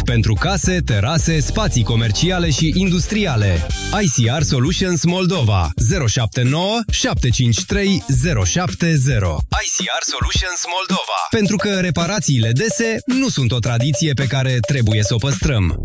pentru case, terase, spații comerciale și industriale. ICR Solutions Moldova 079 753 070. ICR Solutions Moldova. Pentru că reparațiile dese nu sunt o tradiție pe care trebuie să o păstrăm.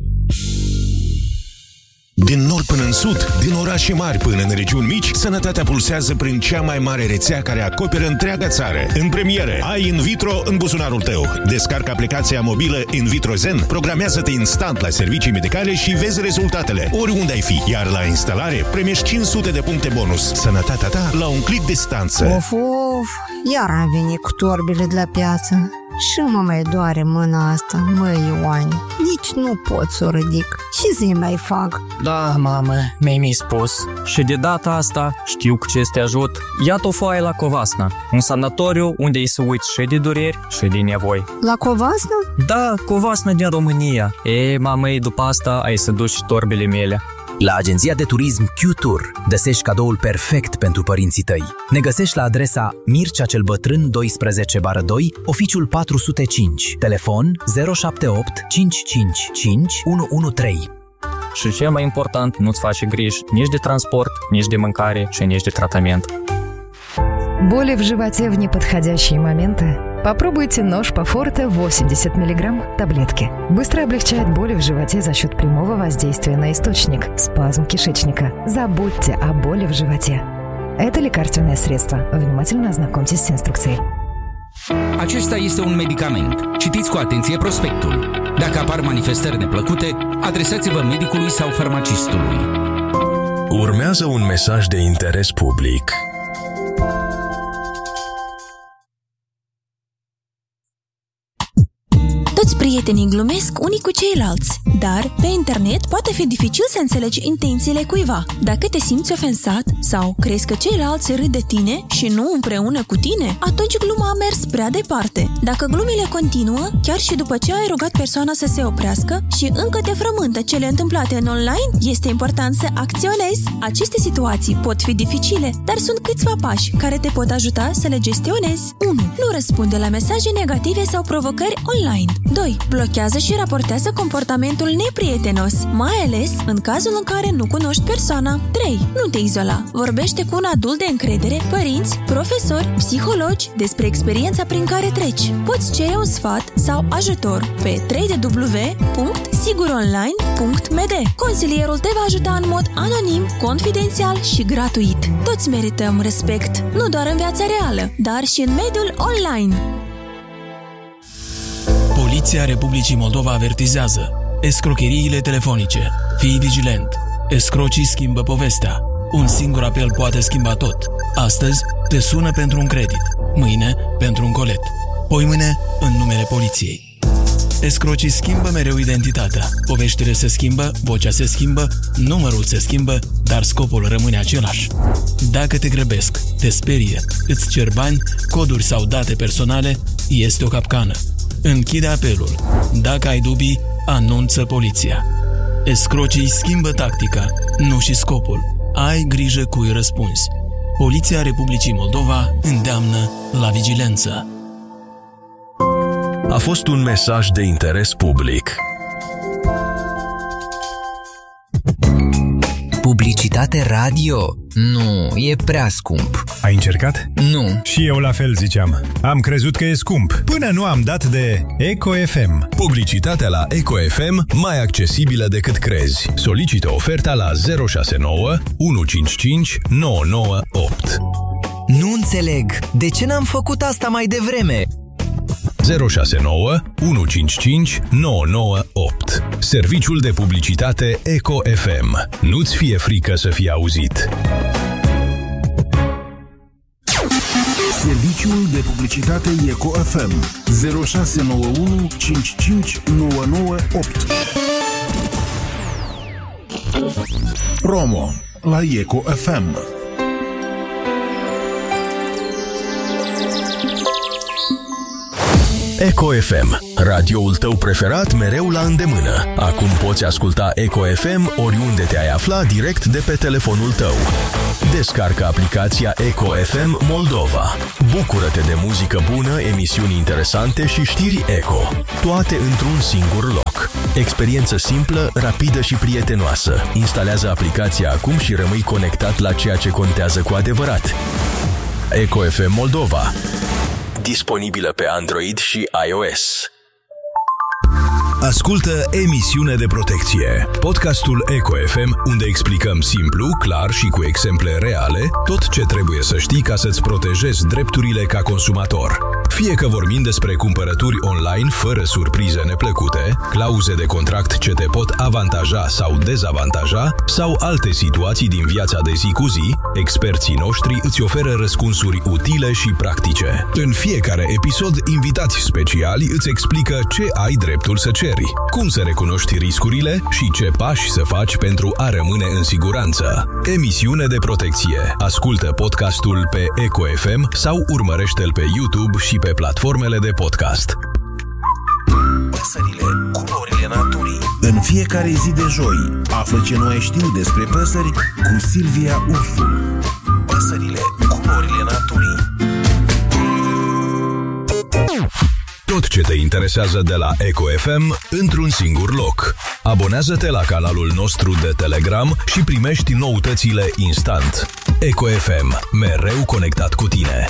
Din nord până în sud, din orașe mari până în regiuni mici, sănătatea pulsează prin cea mai mare rețea care acoperă întreaga țară. În premieră, ai In Vitro în buzunarul tău. Descarcă aplicația mobilă In Vitro Zen, programează-te instant la servicii medicale și vezi rezultatele, oriunde ai fi. Iar la instalare, primești 500 de puncte bonus. Sănătatea ta la un click distanță. Of, iar am venit cu torbele de la piață. Și mă mai doare mâna asta, măi Ioane. Nici nu pot să o ridic. Ce zi mai fac? Da, mamă, mi-ai spus. Și de data asta știu cu ce să te ajut. Ia-te o foaie la Covasna, un sanatoriu unde îi se uit și de dureri și de nevoi. La Covasna? Da, Covasna din România. Mamă, după asta ai să duci torbele mele. La agenția de turism Q-Tour găsești cadoul perfect pentru părinții tăi. Ne găsești la adresa Mircea cel Bătrân 12/2, oficiul 405, telefon 078 555 113. Și cel mai important, nu-ți faci griji nici de transport, nici de mâncare și nici de tratament. Боли в животе в неподходящие моменты? Попробуйте нож по Форте 80 мг таблетки. Быстро облегчает боли в животе за счет прямого воздействия на источник – спазм кишечника. Забудьте о боли в животе. Это лекарственное средство. Внимательно ознакомьтесь с инструкцией. Acesta este un medicament. Citiți cu atenție prospectul. Dacă apar manifestări neplăcute, adresați-vă medicului sau farmacistului. Urmează un mesaj de interes public. Toți prietenii glumesc unii cu ceilalți, dar pe internet poate fi dificil să înțelegi intențiile cuiva. Dacă te simți ofensat sau crezi că ceilalți râd de tine și nu împreună cu tine, atunci gluma a mers prea departe. Dacă glumile continuă, chiar și după ce ai rugat persoana să se oprească și încă te frământă cele întâmplate în online, este important să acționezi. Aceste situații pot fi dificile, dar sunt câțiva pași care te pot ajuta să le gestionezi. 1. Nu răspunde la mesaje negative sau provocări online. 2. Blochează și raportează comportamentul neprietenos, mai ales în cazul în care nu cunoști persoana. 3. Nu te izola. Vorbește cu un adult de încredere, părinți, profesori, psihologi despre experiența prin care treci. Poți cere un sfat sau ajutor pe www.siguronline.md. Consilierul te va ajuta în mod anonim, confidențial și gratuit. Toți merităm respect, nu doar în viața reală, dar și în mediul online. Poliția Republicii Moldova avertizează: escrocheriile telefonice. Fii vigilent. Escrocii schimbă povestea. Un singur apel poate schimba tot. Astăzi te sună pentru un credit, mâine pentru un colet, poimâine în numele poliției. Escrocii schimbă mereu identitatea. Poveștile se schimbă, vocea se schimbă, numărul se schimbă, dar scopul rămâne același. Dacă te grăbesc, te sperie, îți cer bani, coduri sau date personale, este o capcană. Închide apelul. Dacă ai dubii, anunță poliția. Escrocii schimbă tactica, nu și scopul. Ai grijă cui răspunzi. Poliția Republicii Moldova îndeamnă la vigilență. A fost un mesaj de interes public. Publicitate radio? Nu, e prea scump. Ai încercat? Nu. Și eu la fel ziceam. Am crezut că e scump, până nu am dat de Eco FM. Publicitatea la Eco FM mai accesibilă decât crezi. Solicită oferta la 069 155 998. Nu înțeleg. De ce n-am făcut asta mai devreme? 069 155 998. Serviciul de publicitate Eco FM. Nu-ți fie frică să fii auzit. Serviciul de publicitate Eco FM 0691 55 998. Promo la Eco FM. Eco FM, radioul tău preferat mereu la îndemână. Acum poți asculta Eco FM oriunde te-ai afla direct de pe telefonul tău. Descarcă aplicația Eco FM Moldova. Bucură-te de muzică bună, emisiuni interesante și știri Eco. Toate într-un singur loc. Experiență simplă, rapidă și prietenoasă. Instalează aplicația acum și rămâi conectat la ceea ce contează cu adevărat. Eco FM Moldova. Disponibilă pe Android și iOS. Ascultă Emisiune de protecție, podcastul Eco FM, unde explicăm simplu, clar și cu exemple reale tot ce trebuie să știi ca să-ți protejezi drepturile ca consumator. Fie că vorbim despre cumpărături online fără surprize neplăcute, clauze de contract ce te pot avantaja sau dezavantaja, sau alte situații din viața de zi cu zi, experții noștri îți oferă răspunsuri utile și practice. În fiecare episod, invitați speciali îți explică ce ai dreptul să ceri, cum să recunoști riscurile și ce pași să faci pentru a rămâne în siguranță. Emisiune de protecție. Ascultă podcastul pe Eco FM sau urmărește-l pe YouTube și pe platformele de podcast. Păsările, culorile naturii. În fiecare zi de joi, află ce nu ai știut despre păsări cu Silvia Ursul. Păsările, culorile naturii. Tot ce te interesează de la Eco FM într-un singur loc. Abonează-te la canalul nostru de Telegram și primești noutățile instant. Eco FM, mereu conectat cu tine.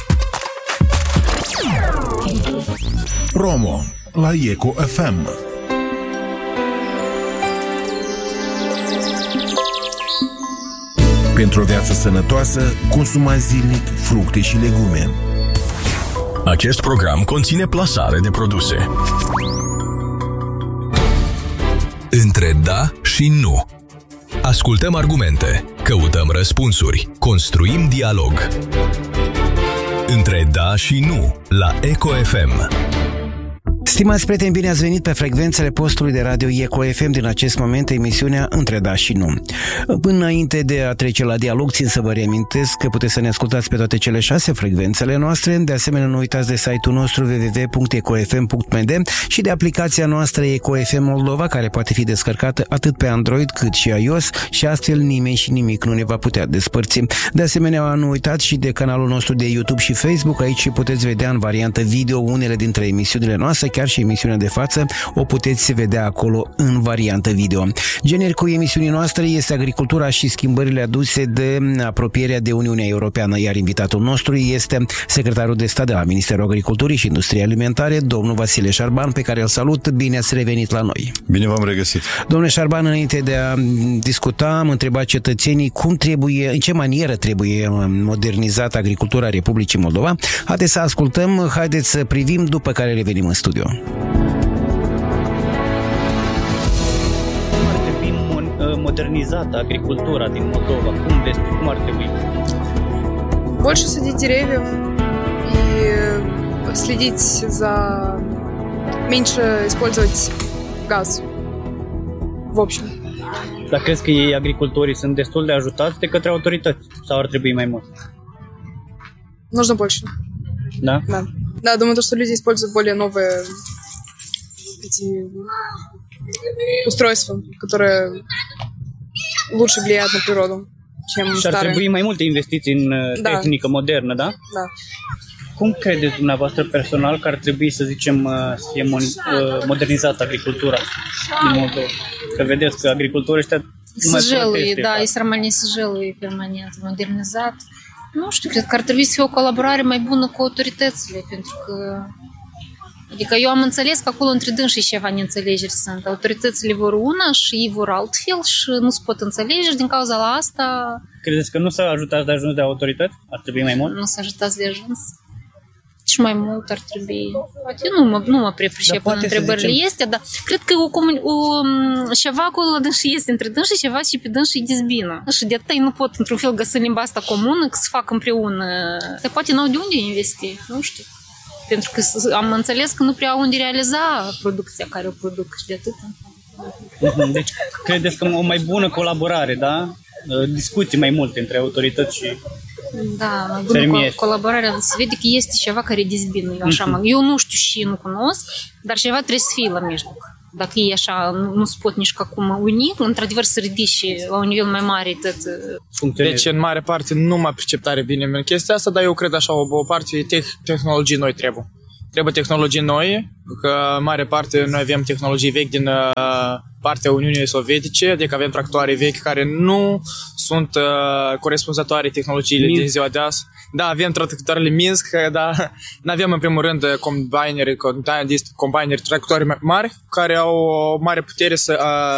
Promo la Eco FM. Pentru o viață sănătoasă, consumați zilnic fructe și legume. Acest program conține plasare de produse. Între da și nu. Ascultăm argumente, căutăm răspunsuri, construim dialog. Între da și nu, la Eco FM. Stimați prieteni, bine ați venit pe frecvențele postului de radio Eco FM din acest moment, emisiunea Între da și nu. Până înainte de a trece la dialog, țin să vă reamintesc că puteți să ne ascultați pe toate cele 6 frecvențele noastre. De asemenea, nu uitați de site-ul nostru www.ecofm.md și de aplicația noastră Eco FM Moldova, care poate fi descărcată atât pe Android cât și iOS și astfel nimeni și nimic nu ne va putea despărți. De asemenea, nu uitați și de canalul nostru de YouTube și Facebook. Aici puteți vedea în variantă video unele dintre emisiunile noastre, chiar și emisiunea de față o puteți vedea acolo în variantă video. Genericul emisiunii noastre este agricultura și schimbările aduse de apropierea de Uniunea Europeană, iar invitatul nostru este secretarul de stat de la Ministerul Agriculturii și Industriei Alimentare, domnul Vasile Șarban, pe care îl salut. Bine ați revenit la noi. Bine v-am regăsit. Domnule Șarban, înainte de a discuta, am întrebat cetățenii cum trebuie, în ce manieră trebuie modernizată agricultura Republicii Moldova. Haideți să ascultăm, haideți să privim, după care revenim în studio. Модернизация агрикультура din Moldova. Cum ar trebui? Больше садить деревьев и следить за... меньше использовать газ. В общем. Dar crezi că ei, agricultorii, sunt destul de ajutați de către autorități? Sau ar trebui mai mult? Нужно больше. Да? Да. Да, думаю, что люди используют более новые эти устройства, которые lучше влияют на природу, чем și ar trebui mai multe investiții în tehnică modernă, da? Da. Cum credeți dumneavoastră personal că ar trebui, să zicem, să fie modernizată agricultura din Moldova? Că vedeți că agricultorii ăștia сжелые, да, и срамani sжелые permanent, modernizat. Nu știu, cred că ar trebui să fie o colaborare mai bună cu autoritățile, pentru că adică eu am înțeles că acolo între dânsii ceva neînțelegeri sunt. Autoritățile vor una și ei vor altfel și nu se pot înțelege și din cauza la asta... Credeți că nu s-a ajutat de ajuns de autorități? Ar trebui mai mult? Nu s-a ajutat de ajuns. Și mai mult ar trebui... Poate nu mă pricep în întrebările este, dar cred că ceva acolo la dânsii este între dânsii, ceva și pe dânsii dezbină. Și de atât ei nu pot într-un fel găsi limba asta comună, că se fac împreună. Dar poate n-au de unde investi, nu știu. Pentru că am înțeles că nu prea au unde realiza producția care o produc și de atât. Deci credeți că o mai bună colaborare, da? Discuții mai multe între autorități și Da, mai bună colaborarea, se vede că este ceva care dezbină. Eu nu știu și nu cunosc, dar ceva trebuie să fie la mijloc. Dacă e așa, nu se pot nici acum uni, într-adevăr să ridice la un nivel mai mare tot funcționează. Deci, în mare parte, nu m-a pricep tare bine în chestia asta, dar eu cred așa, o parte tehnologii noi trebuie. Trebuie tehnologii noi, că în mare parte noi avem tehnologii vechi din partea Uniunii Sovietice, adică avem tractoare vechi care nu sunt corespunzătoare tehnologiile din ziua de azi. Da, avem tractoarele Minsk, dar nu avem în primul rând combineri, tractoare mari care au o mare putere să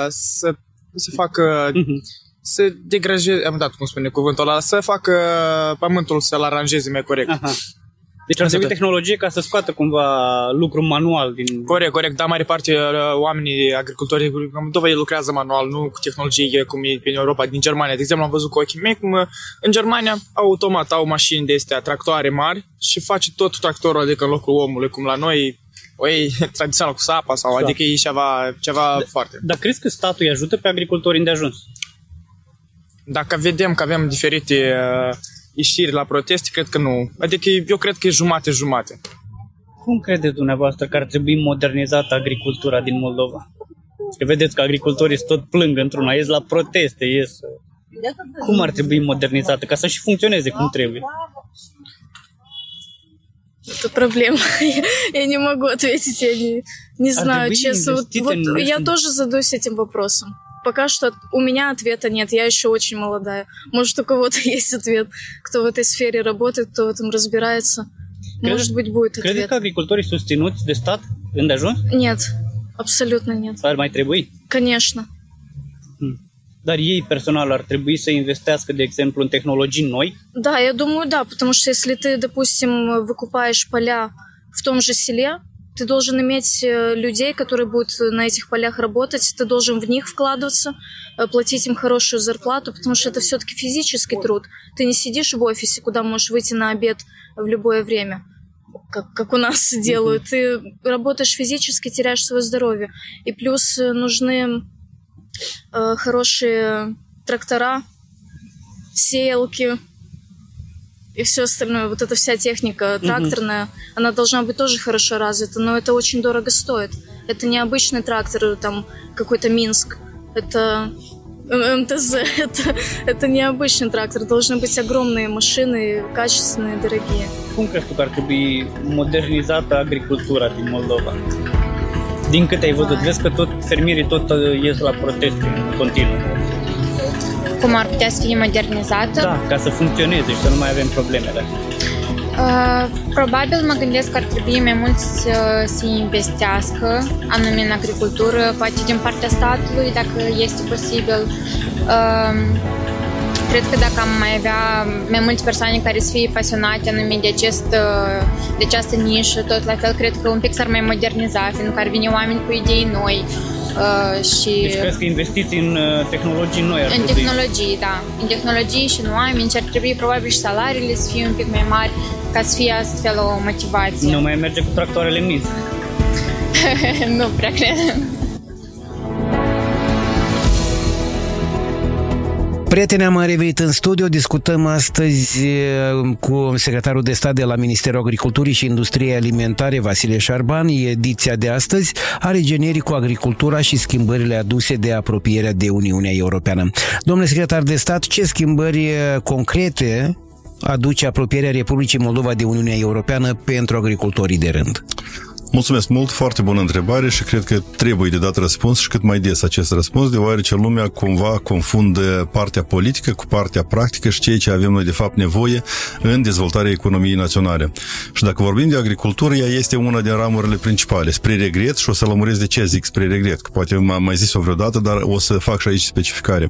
facă, să degrajeze, am dat cum spune cuvântul ăla, să facă pământul să-l aranjeze mai corect. Deci ar trebui tehnologie ca să scoată cumva lucru manual din... Corect, dar mare parte oamenii, agricultorii Moldova, ei lucrează manual, nu cu tehnologie cum e în Europa, din Germania. De exemplu, am văzut cu ochii mei cum în Germania automat au mașini de astea, tractoare mari și face tot tractorul, adică în locul omului, cum la noi o iei tradițional cu sapa sau, adică e ceva foarte... Dar crezi că statul îi ajută pe agricultorii îndeajuns? Dacă vedem că avem diferite... ieșiri la proteste, cred că nu. Adică eu cred că e jumate-jumate. Cum credeți dumneavoastră că ar trebui modernizată agricultura din Moldova? Că vedeți că agricultorii tot plâng într-una, ies la proteste, ies. Cum ar trebui modernizată ca să și funcționeze cum trebuie? Это проблема. Я не могу ответить, я не знаю, честно. Вот я тоже задаюсь этим вопросом. Пока что у меня ответа нет, я еще очень молодая. Может, у кого-то есть ответ, кто в этой сфере работает, кто в этом разбирается. Может быть, будет ответ. Credeți că agricultorii susținuți de stat îndeajuns? Нет, абсолютно нет. Ar mai trebui? Конечно. Dar ei personal ar trebui să investească, de exemplu, în tehnologii noi? Да, я думаю, да, потому что если ты, допустим, выкупаешь поля в том же селе, ты должен иметь людей, которые будут на этих полях работать, ты должен в них вкладываться, платить им хорошую зарплату, потому что это все-таки физический труд. Ты не сидишь в офисе, куда можешь выйти на обед в любое время, как у нас делают. Ты работаешь физически, теряешь свое здоровье. И плюс нужны хорошие трактора, сеялки, и все остальное, вот эта вся техника тракторная, она должна быть тоже хорошо развита, но это очень дорого стоит. Это не обычный трактор, там какой-то Минск, это МТЗ, это не обычный трактор, должны быть огромные машины, качественные, дорогие. Cum crezi tu că ar trebui modernizată agricultura din Moldova? Din câte ai văzut, vezi că fermierii tot ies la proteste în continuu. Cum ar putea să fie modernizată? Da, ca să funcționeze și să nu mai avem problemele. Probabil mă gândesc că ar trebui mai mult să investească anume în agricultură, poate din partea statului, dacă este posibil. Cred că dacă am mai avea mai multe persoane care să fie pasionate anume de această nișă, tot la fel, cred că un pic s-ar mai moderniza, fiindcă ar veni oameni cu idei noi. Deci crezi că investiții în tehnologii noi ar trebui? În tehnologii, da. În tehnologii și în oameni și ar trebui probabil și salariile să fie un pic mai mari ca să fie astfel o motivație. Nu mai merge cu tractoarele Minsk. Nu prea cred. Prieteni, am revenit în studio, discutăm astăzi cu secretarul de stat de la Ministerul Agriculturii și Industriei Alimentare, Vasile Șarban. Ediția de astăzi are generii cu agricultura și schimbările aduse de apropierea de Uniunea Europeană. Domnule secretar de stat, ce schimbări concrete aduce apropierea Republicii Moldova de Uniunea Europeană pentru agricultorii de rând? Mulțumesc mult, foarte bună întrebare și cred că trebuie de dat răspuns și cât mai des acest răspuns, deoarece lumea cumva confundă partea politică cu partea practică și ceea ce avem noi de fapt nevoie în dezvoltarea economiei naționale. Și dacă vorbim de agricultură, ea este una din ramurile principale, spre regret, și o să lămuresc de ce zic spre regret, că poate m-am mai zis-o vreodată, dar o să fac și aici specificare.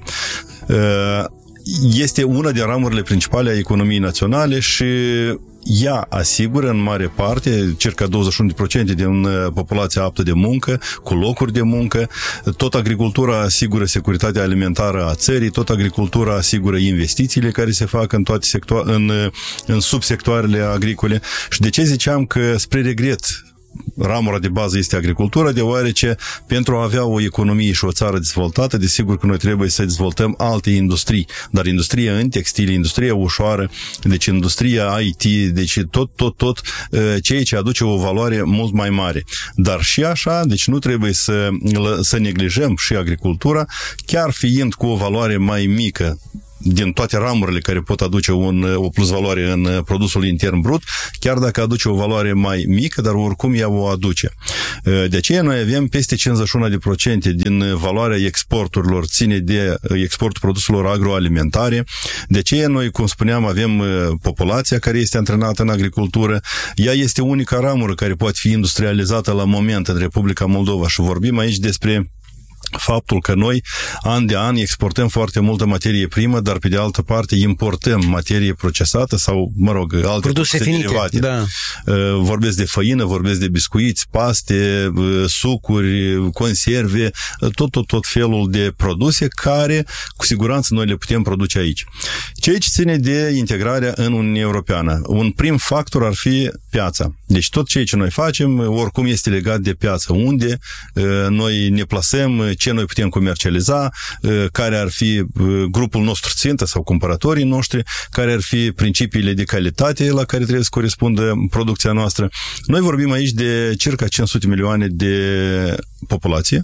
Este una din ramurile principale a economiei naționale și ea asigură în mare parte, circa 21% din populația aptă de muncă, cu locuri de muncă, tot agricultura asigură securitatea alimentară a țării, tot agricultura asigură investițiile care se fac în toate în subsectoarele agricole. Și de ce ziceam că spre regret ramura de bază este agricultura, deoarece pentru a avea o economie și o țară dezvoltată, desigur că noi trebuie să dezvoltăm alte industrii, dar industria în textile, industria ușoară, deci industria IT, deci tot ceea ce aduce o valoare mult mai mare. Dar și așa, deci nu trebuie să neglijăm și agricultura, chiar fiind cu o valoare mai mică din toate ramurile care pot aduce o plusvaloare în produsul intern brut, chiar dacă aduce o valoare mai mică, dar oricum ea o aduce. De aceea noi avem peste 51% din valoarea exporturilor ține de exportul produselor agroalimentare. De aceea noi, cum spuneam, avem populația care este antrenată în agricultură. Ea este unica ramură care poate fi industrializată la moment în Republica Moldova și vorbim aici despre faptul că noi, an de an, exportăm foarte multă materie primă, dar pe de altă parte importăm materie procesată sau, alte produse derivate. Da. Vorbesc de făină, vorbesc de biscuiți, paste, sucuri, conserve, tot felul de produse care, cu siguranță, noi le putem produce aici. Ceea ce ține de integrarea în Uniunea Europeană. Un prim factor ar fi piața. Deci tot ceea ce noi facem, oricum este legat de piață. Unde noi ne plasăm, ce noi putem comercializa, care ar fi grupul nostru țintă sau cumpărătorii noștri, care ar fi principiile de calitate la care trebuie să corespundă producția noastră. Noi vorbim aici de circa 500 milioane de populație,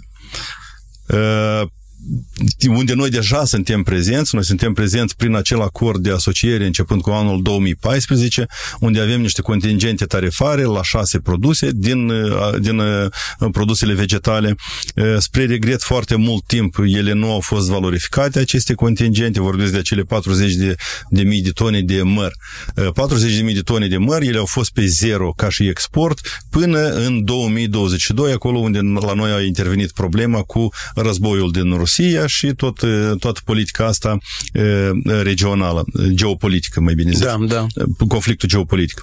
unde noi deja suntem prezenți. Noi suntem prezenți prin acel acord de asociere începând cu anul 2014, unde avem niște contingente tarifare la 6 produse din produsele vegetale. Spre regret, foarte mult timp ele nu au fost valorificate, aceste contingente. Vorbesc de acele 40.000 de tone de măr. 40.000 de tone de măr, ele au fost pe zero ca și export până în 2022, acolo unde la noi a intervenit problema cu războiul din Rusia și toată politica asta regională, geopolitică, mai bine zis. Da. Conflictul geopolitic.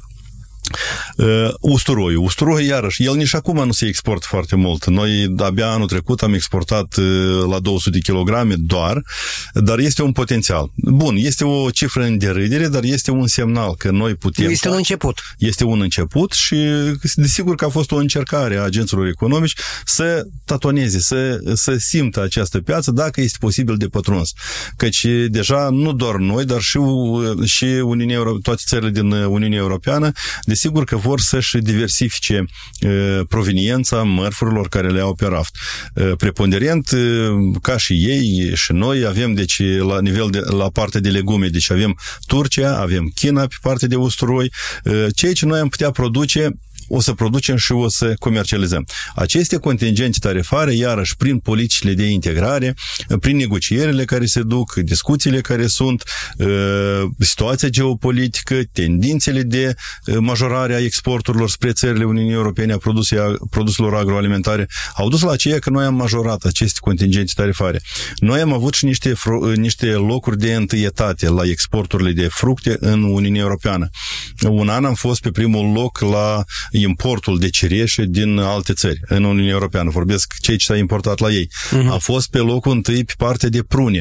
Usturoiul, iarăși, el nici acum nu se exportă foarte mult. Noi abia anul trecut am exportat la 200 de kilograme doar, dar este un potențial. Bun, este o cifră în derâdere, dar este un semnal că noi putem... Este un început. Este un început și desigur că a fost o încercare a agenților economici să tatoneze, să simtă această piață dacă este posibil de pătruns. Căci deja nu doar noi, dar și toate țările din Uniunea Europeană desigur că vor să-și diversifice proveniența mărfurilor care le au pe raft. Preponderent, ca și ei și noi, avem deci la partea de legume, deci avem Turcia, avem China pe partea de usturoi, ceea ce noi am putea produce o să producem și o să comercializăm. Aceste contingente tarifare, iarăși, prin politicile de integrare, prin negocierile care se duc, discuțiile care sunt, situația geopolitică, tendințele de majorare a exporturilor spre țările Uniunii Europene a produselor agroalimentare, au dus la aceea că noi am majorat aceste contingente tarifare. Noi am avut și niște locuri de întâietate la exporturile de fructe în Uniunea Europeană. Un an am fost pe primul loc la importul de cireșe din alte țări în Uniunea Europeană. Vorbesc ceea ce s-a importat la ei. A fost pe locul întâi pe partea de prune.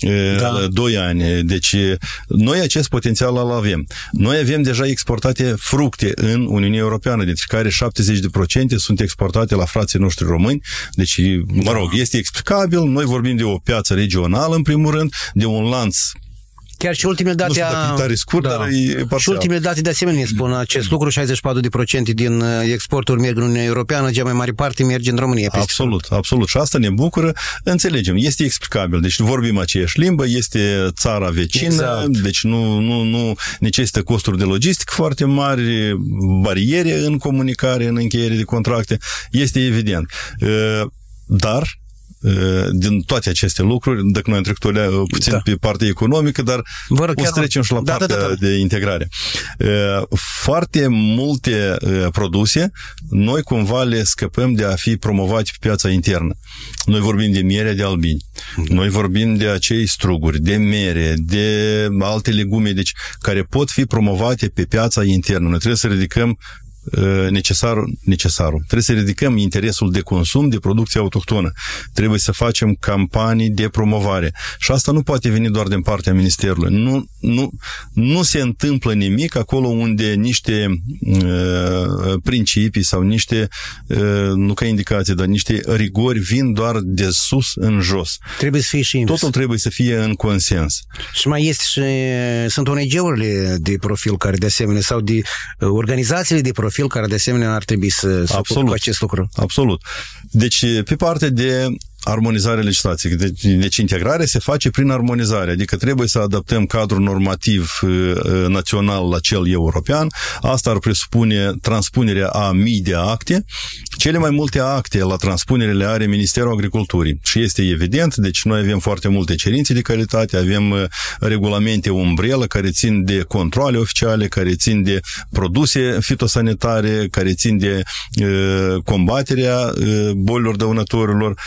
2 ani. Deci noi acest potențial îl avem. Noi avem deja exportate fructe în Uniunea Europeană, dintre care 70% sunt exportate la frații noștri români. Deci, este explicabil. Noi vorbim de o piață regională, în primul rând, de un lanț. Chiar și ultimele date... Nu știu dacă e tare scurt, dar e parțial. Și ultimele date de asemenea spun acest lucru, 64% din exporturi merg în Uniunea Europeană, cea mai mare parte merge în România. Absolut. Și asta ne bucură. Înțelegem, este explicabil. Deci vorbim aceeași limbă, este țara vecină, deci nu necesită costuri de logistică foarte mari, bariere în comunicare, în încheiere de contracte. Este evident. Dar din toate aceste lucruri, dacă noi am trecut puțin pe partea economică, dar o să trecem și la partea de integrare. Foarte multe produse, noi cumva le scăpăm de a fi promovate pe piața internă. Noi vorbim de mierea de albini, noi vorbim de acei struguri, de mere, de alte legume, deci care pot fi promovate pe piața internă. Noi trebuie să ridicăm necesarul. Trebuie să ridicăm interesul de consum de producție autohtonă. Trebuie să facem campanii de promovare. Și asta nu poate veni doar din partea Ministerului. Nu se întâmplă nimic acolo unde niște principii sau niște, nu ca indicații, dar niște rigori vin doar de sus în jos. Trebuie să fie și invers. Totul trebuie să fie în consens. Și mai este și sunt ONG-urile de profil care de asemenea sau de organizațiile de profil care de asemenea ar trebui să facă acest lucru. Absolut. Deci, pe partea de armonizare legislației. Deci integrarea se face prin armonizare, adică trebuie să adaptăm cadrul normativ național la cel european. Asta ar presupune transpunerea a mii de acte. Cele mai multe acte la transpunere le are Ministerul Agriculturii și este evident, deci noi avem foarte multe cerințe de calitate, avem regulamente umbrelă care țin de controale oficiale, care țin de produse fitosanitare, care țin de combaterea bolilor dăunătorilor,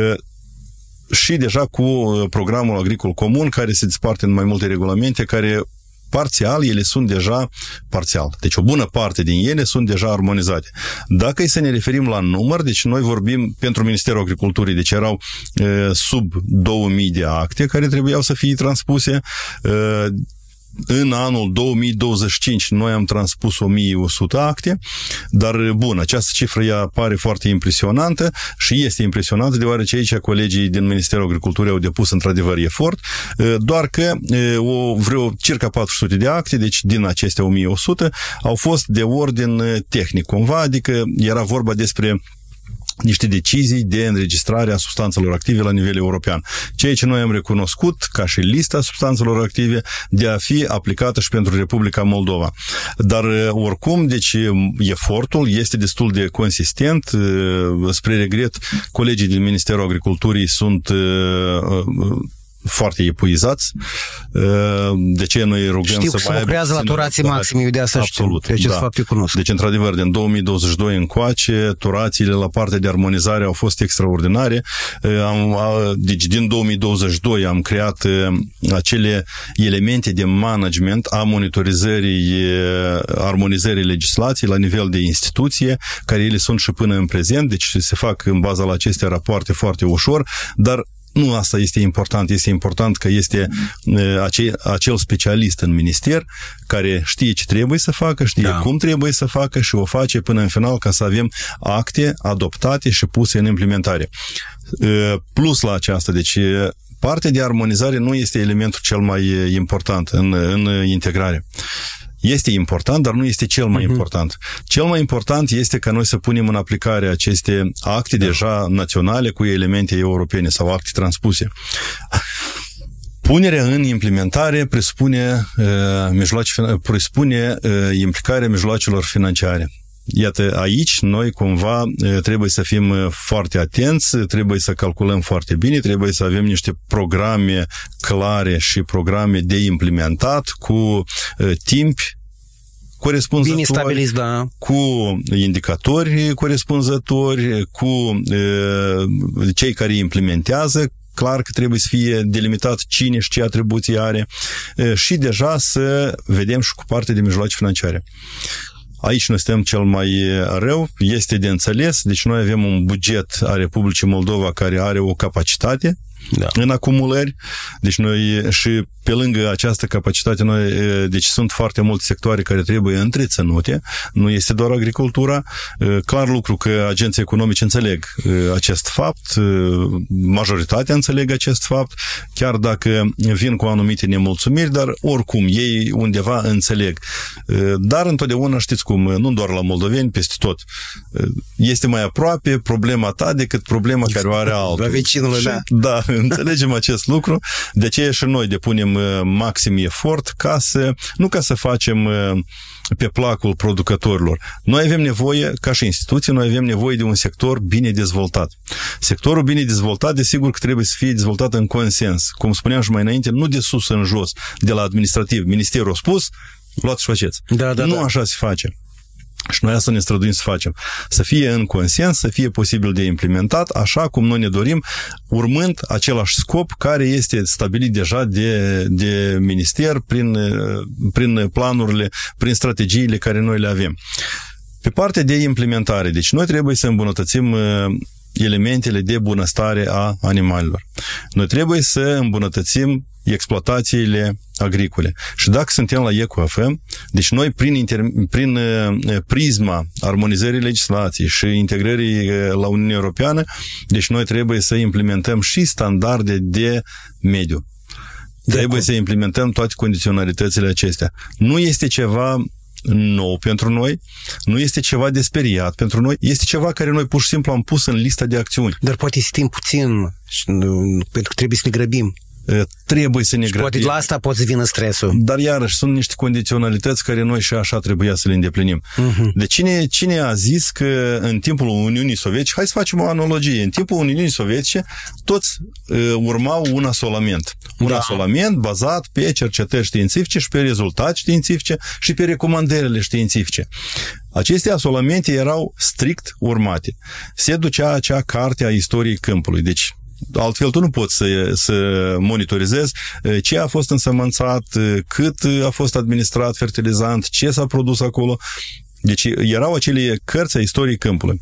și deja cu programul agricol comun, care se desparte în mai multe regulamente, care parțial, ele sunt deja parțial. Deci o bună parte din ele sunt deja armonizate. Dacă e să ne referim la număr, deci noi vorbim pentru Ministerul Agriculturii, deci erau sub 2000 de acte care trebuiau să fie transpuse. În anul 2025 noi am transpus 1100 acte, dar bun, această cifră ea pare foarte impresionantă și este impresionantă deoarece aici colegii din Ministerul Agriculturii au depus într-adevăr efort, doar că vreo circa 400 de acte, deci din acestea 1100 au fost de ordin tehnic cumva, adică era vorba despre niște decizii de înregistrare a substanțelor active la nivel european. Ceea ce noi am recunoscut ca și lista substanțelor active de a fi aplicată și pentru Republica Moldova. Dar oricum, deci efortul este destul de consistent. Spre regret, colegii din Ministerul Agriculturii sunt foarte epuizați. De ce noi rugăm știu că se lucrează la turații maxime, eu de asta absolut, știu. Deci fapte cunosc. Deci, într-adevăr, din 2022 încoace, turațiile la partea de armonizare au fost extraordinare. Deci, din 2022 am creat acele elemente de management a monitorizării armonizării legislației la nivel de instituție, care ele sunt și până în prezent, deci se fac în baza la aceste rapoarte foarte ușor, dar nu asta este important. Este important că este acel specialist în minister care știe ce trebuie să facă, știe cum trebuie să facă și o face până în final ca să avem acte adoptate și puse în implementare. Plus la aceasta, deci partea de armonizare nu este elementul cel mai important în integrare. Este important, dar nu este cel mai important. Cel mai important este ca noi să punem în aplicare aceste acte deja naționale cu elemente europene sau acte transpuse. Punerea în implementare presupune implicarea mijloacelor financiare. Iată, aici noi cumva trebuie să fim foarte atenți, trebuie să calculăm foarte bine, trebuie să avem niște programe clare și programe de implementat cu timp corespunzători, bine stabiliți, cu indicatori corespunzători, cu cei care implementează. Clar că trebuie să fie delimitat cine și ce atribuții are și deja să vedem și cu partea de mijloace financiare. Aici noi stăm cel mai rău, este de înțeles, deci noi avem un buget a Republicii Moldova care are o capacitate în acumulări, deci noi și pe lângă această capacitate noi, deci sunt foarte multe sectoare care trebuie întreținute, nu este doar agricultura, clar lucru că agenții economici înțeleg acest fapt, majoritatea înțeleg acest fapt, chiar dacă vin cu anumite nemulțumiri, dar oricum ei undeva înțeleg. Dar întotdeauna știți cum, nu doar la moldoveni, peste tot. Este mai aproape problema ta decât problema care o are altul. La vecinul, da, înțelegem acest lucru, de aceea și noi depunem maxim efort nu ca să facem pe placul producătorilor. Noi avem nevoie, ca și instituție, noi avem nevoie de un sector bine dezvoltat. Sectorul bine dezvoltat, desigur că trebuie să fie dezvoltat în consens. Cum spuneam și mai înainte, nu de sus în jos, de la administrativ. Ministerul a spus, luați și faceți. Nu așa se face. Și noi asta ne străduim să facem. Să fie în consens, să fie posibil de implementat, așa cum noi ne dorim, urmând același scop care este stabilit deja de minister prin planurile, prin strategiile care noi le avem. Pe partea de implementare, deci noi trebuie să îmbunătățim elementele de bunăstare a animalelor. Noi trebuie să îmbunătățim exploatațiile agricole. Și dacă suntem la EcoFM, deci noi prin prisma armonizării legislației și integrării la Uniunea Europeană, deci noi trebuie să implementăm și standarde de mediu. Trebuie să implementăm toate condiționalitățile acestea. Nu este ceva nou pentru noi, nu este ceva de speriat pentru noi, este ceva care noi pur și simplu am pus în lista de acțiuni. Dar poate este timp puțin, pentru că trebuie să ne grăbim. Trebuie să ne grăbim. Poate la asta poate să vină stresul. Dar iarăși sunt niște condiționalități care noi și așa trebuia să le îndeplinim. De cine a zis că în timpul Uniunii Sovietice, hai să facem o analogie, în timpul Uniunii Sovietice toți urmau un asolament. Un asolament bazat pe cercetări științifice și pe rezultate științifice și pe recomandările științifice. Aceste asolamente erau strict urmate. Se ducea acea carte a istoriei câmpului. Deci altfel tu nu poți să monitorizezi ce a fost însămânțat, cât a fost administrat fertilizant, ce s-a produs acolo. Deci erau acele cărți a istoriei câmpului.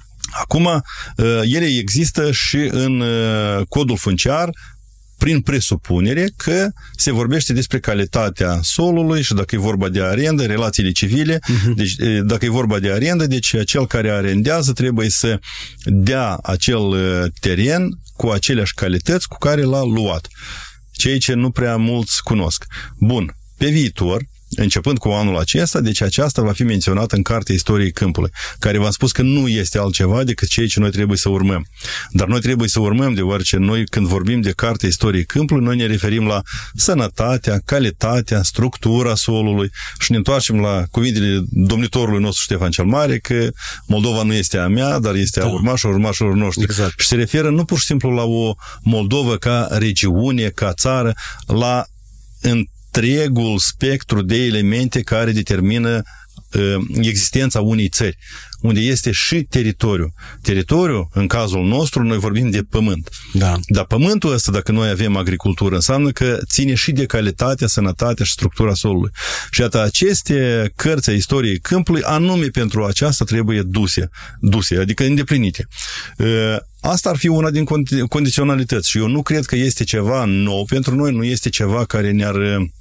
Acum, ele există și în codul funciar, prin presupunere că se vorbește despre calitatea solului și dacă e vorba de arendă, relațiile civile, deci dacă e vorba de arendă, deci cel care arendează trebuie să dea acel teren cu aceleași calități cu care l-a luat. Ceea ce nu prea mulți cunosc. Bun, pe viitor, începând cu anul acesta, deci aceasta va fi menționată în Cartea Istoriei Câmpului, care v-am spus că nu este altceva decât ceea ce noi trebuie să urmăm. Dar noi trebuie să urmăm, deoarece noi, când vorbim de Cartea Istoriei Câmpului, noi ne referim la sănătatea, calitatea, structura solului și ne întoarcem la cuvintele domnitorului nostru Ștefan cel Mare, că Moldova nu este a mea, dar este a urmașilor noștri. Exact. Și se referă nu pur și simplu la o Moldovă ca regiune, ca țară, la întregul spectru de elemente care determină existența unei țări, unde este și teritoriu. Teritoriu, în cazul nostru, noi vorbim de pământ. Da. Dar pământul ăsta, dacă noi avem agricultură, înseamnă că ține și de calitatea, sănătatea și structura solului. Și iată, aceste cărți a istoriei câmpului, anume pentru aceasta trebuie duse, adică îndeplinite. Asta ar fi una din condiționalități și eu nu cred că este ceva nou pentru noi, nu este ceva care ne-ar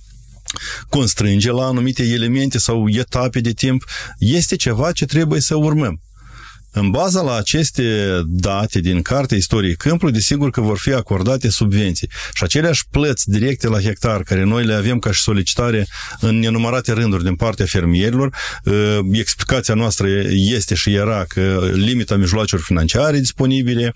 constrânge la anumite elemente sau etape de timp, este ceva ce trebuie să urmăm. În baza la aceste date din Cartea Istoriei Câmpului, desigur că vor fi acordate subvenții. Și aceleași plăți directe la hectar, care noi le avem ca și solicitare în nenumărate rânduri din partea fermierilor, explicația noastră este și era că limita mijloacelor financiare disponibile,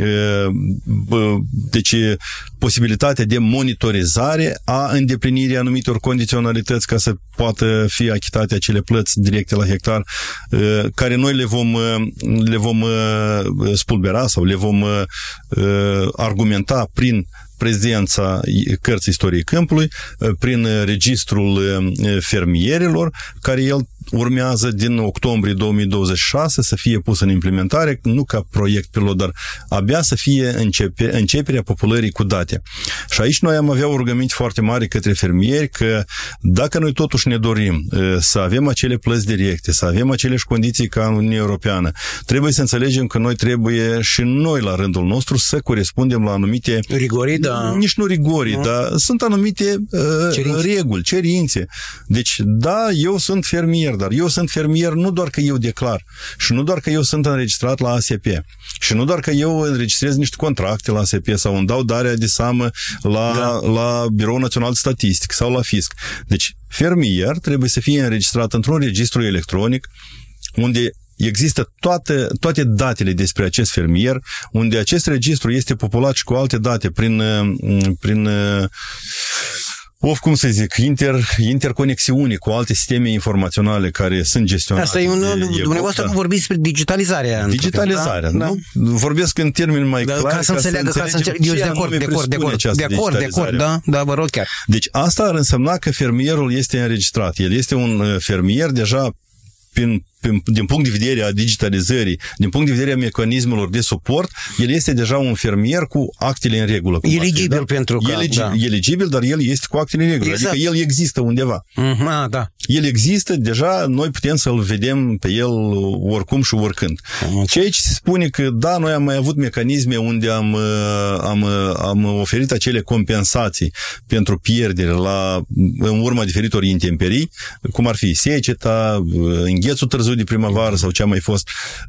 deci posibilitatea de monitorizare a îndeplinirii anumitor condiționalități ca să poată fi achitate acele plăți directe la hectar, care noi le vom spulbera sau le vom argumenta prin prezența Cărții Istoriei Câmpului, prin registrul fermierilor, care el urmează din octombrie 2026 să fie pus în implementare, nu ca proiect pilot, dar abia să fie începerea populării cu date. Și aici noi am avea o rugăminte foarte mare către fermieri că dacă noi totuși ne dorim să avem acele plăți directe, să avem aceleași condiții ca în Uniunea Europeană, trebuie să înțelegem că noi trebuie și noi la rândul nostru să corespundem la anumite rigori, nici nu rigori, dar sunt anumite reguli, cerințe. Deci, da, eu sunt fermier, dar eu sunt fermier nu doar că eu declar și nu doar că eu sunt înregistrat la ASP și nu doar că eu înregistrez niște contracte la ASP sau îmi dau darea de seamă la Biroul Național de Statistică sau la Fisc. Deci, fermier trebuie să fie înregistrat într-un registru electronic unde există toate datele despre acest fermier, unde acest registru este populat și cu alte date prin cum să zic, interconexiuni cu alte sisteme informaționale care sunt gestionate. Asta e dumneavoastră cum vorbiți despre digitalizarea. Digitalizarea, nu? Vorbesc în termeni mai clari ca să înțeleagă, eu de acord, da, vă rog chiar. Deci asta ar însemna că fermierul este înregistrat. El este un fermier deja din punct de vedere a digitalizării, din punct de vedere a mecanismelor de suport, el este deja un fermier cu actele în regulă. Eligibil pentru că... Eligibil, dar el este cu actele în regulă. Exact. Adică el există undeva. Da. El există, deja noi putem să-l vedem pe el oricum și oricând. Ceea ce se spune că, da, noi am mai avut mecanisme unde am oferit acele compensații pentru pierdere în urma diferitor intemperii, cum ar fi seceta, înghețul târziu de primăvară sau ce a mai fost.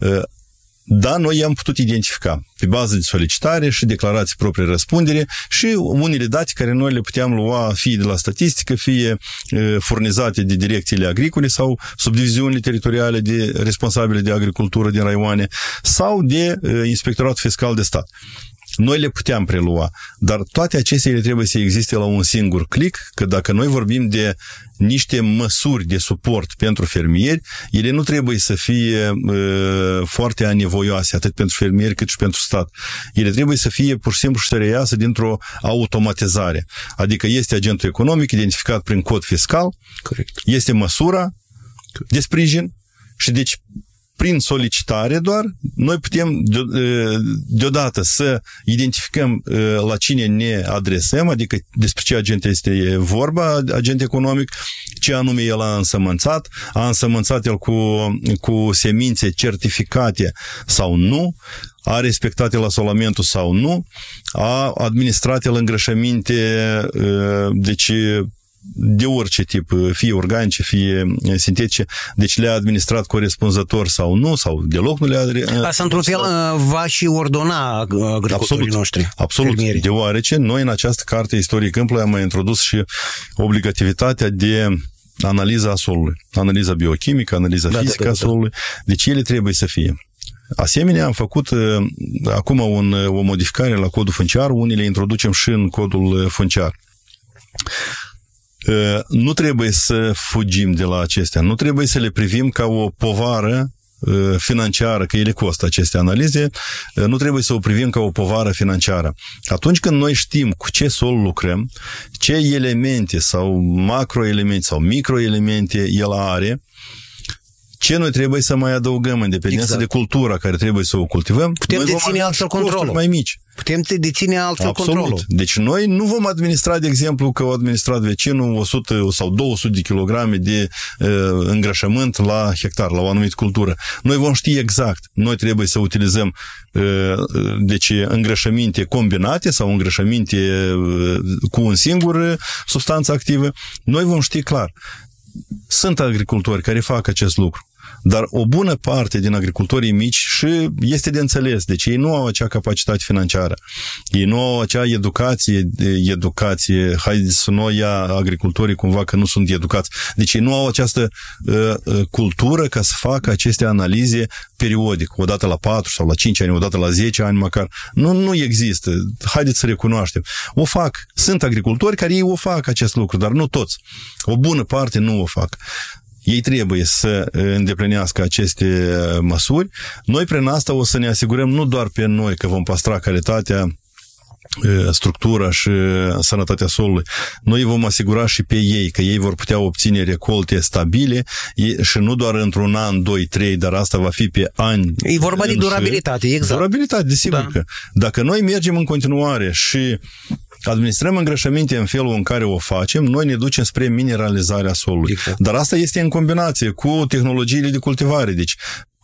Da, noi i-am putut identifica pe bază de solicitare și declarații proprii răspundere și unele date care noi le puteam lua fie de la statistică, fie furnizate de direcțiile agricole sau subdiviziunile teritoriale responsabile de agricultură din raioane sau de Inspectoratul Fiscal de Stat. Noi le puteam prelua, dar toate acestea trebuie să existe la un singur click, că dacă noi vorbim de niște măsuri de suport pentru fermieri, ele nu trebuie să fie foarte anevoioase, atât pentru fermieri cât și pentru stat. Ele trebuie să fie pur și simplu și să reiasă dintr-o automatizare. Adică este agentul economic identificat prin cod fiscal, corect. Este măsura de sprijin și deci prin solicitare doar, noi putem deodată să identificăm la cine ne adresăm, adică despre ce agent este vorba, agent economic, ce anume el a însămânțat el cu semințe certificate sau nu, a respectat el asolamentul sau nu, a administrat el îngrășăminte, deci de orice tip, fie organice, fie sintetice, deci le-a administrat corespunzător sau nu, sau deloc nu le-a administrat. Asta, într-un fel, va și ordona agricultorii noștri. Absolut, fermierii. Deoarece noi în această carte Istorie Câmpului am mai introdus și obligativitatea de analiza solului, analiza biochimică, analiza fizică a solului, deci ele trebuie să fie. Asemenea, am făcut acum o modificare la codul funciar, unii le introducem și în codul funciar. Nu trebuie să fugim de la acestea, nu trebuie să le privim ca o povară financiară, că ele costă aceste analize, nu trebuie să o privim ca o povară financiară. Atunci când noi știm cu ce sol lucrăm, ce elemente sau macroelemente sau microelemente el are, ce noi trebuie să mai adăugăm în dependență de cultura care trebuie să o cultivăm, putem deține altfel controlul. Mai mici. Putem deține altfel controlul. Deci noi nu vom administra, de exemplu, că au administrat vecinul 100 sau 200 de kilograme de îngrășământ la hectar, la o anumită cultură. Noi vom ști exact. Noi trebuie să utilizăm deci îngrășăminte combinate sau îngrășăminte cu un singur substanță activă. Noi vom ști clar. Sunt agricultori care fac acest lucru, dar o bună parte din agricultorii mici și este de înțeles, deci ei nu au acea capacitate financiară, ei nu au acea educație, haideți să nu ia agricultorii cumva că nu sunt educați, deci ei nu au această cultură ca să facă aceste analize periodic, odată la 4 sau la 5 ani, odată la 10 ani măcar. Nu există, haideți să recunoaștem. O fac, sunt agricultori care ei o fac acest lucru, dar nu toți. O bună parte nu o fac. Ei trebuie să îndeplinească aceste măsuri. Noi prin asta o să ne asigurăm nu doar pe noi că vom păstra calitatea, structura și sănătatea solului. Noi vom asigura și pe ei că ei vor putea obține recolte stabile și nu doar într-un an, 2, 3, dar asta va fi pe ani. E vorba de durabilitate, exact. Durabilitate, desigur că. Dacă noi mergem în continuare și administrăm îngrășăminte în felul în care o facem, noi ne ducem spre mineralizarea solului. Exact. Dar asta este în combinație cu tehnologiile de cultivare. Deci,